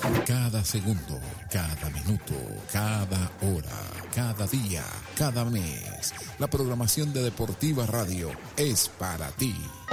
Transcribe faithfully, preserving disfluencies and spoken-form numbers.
Cada segundo, cada minuto, cada hora, cada día, cada mes, la programación de Deportiva Radio es para ti.